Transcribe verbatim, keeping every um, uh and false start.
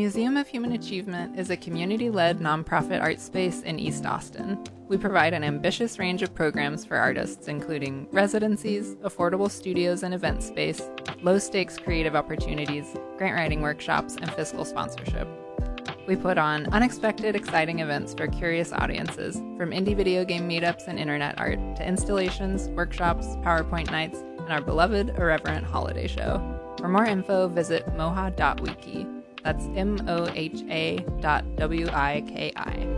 Museum of Human Achievement is a community-led nonprofit art space in East Austin. We provide an ambitious range of programs for artists, including residencies, affordable studios and event space, low-stakes creative opportunities, grant writing workshops, and fiscal sponsorship. We put on unexpected, exciting events for curious audiences, from indie video game meetups and internet art to installations, workshops, PowerPoint nights, and our beloved Irreverent holiday show. For more info, visit moha dot wiki. That's M O H A dot W I K I.